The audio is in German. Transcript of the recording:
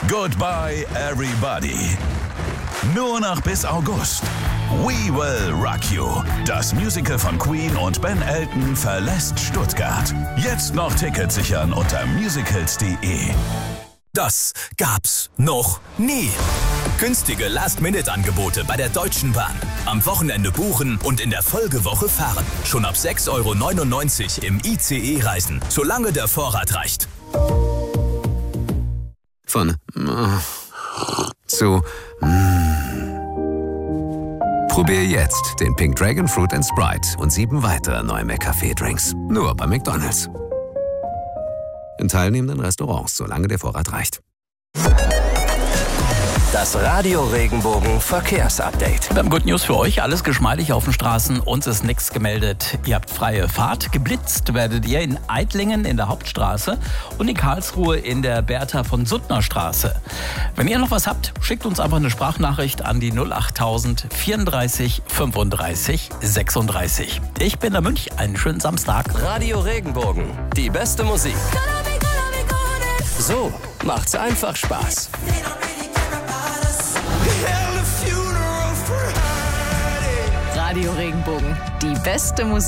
Goodbye Everybody. Nur noch bis August. We Will Rock You. Das Musical von Queen und Ben Elton verlässt Stuttgart. Jetzt noch Tickets sichern unter musicals.de. Das gab's noch nie. Günstige Last-Minute-Angebote bei der Deutschen Bahn. Am Wochenende buchen und in der Folgewoche fahren. Schon ab 6,99 € im ICE reisen, solange der Vorrat reicht. Von zu Probier jetzt den Pink Dragon Fruit & Sprite und 7 weitere neue McCafé-Drinks. Nur bei McDonald's. In teilnehmenden Restaurants, solange der Vorrat reicht. Das Radio Regenbogen Verkehrsupdate. Wir haben Good News für euch. Alles geschmeidig auf den Straßen. Uns ist nichts gemeldet. Ihr habt freie Fahrt. Geblitzt werdet ihr in Eidlingen in der Hauptstraße und in Karlsruhe in der Bertha von Suttner Straße. Wenn ihr noch was habt, schickt uns einfach eine Sprachnachricht an die 08000 34 35 36. Ich bin der Münch. Einen schönen Samstag. Radio Regenbogen. Die beste Musik. So macht's einfach Spaß. Radio Regenbogen, die beste Musik.